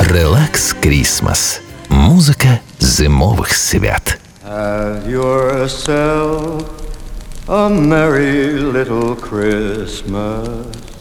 Релакс Крісмас. Музика зимових свят. Have yourself a merry little Christmas.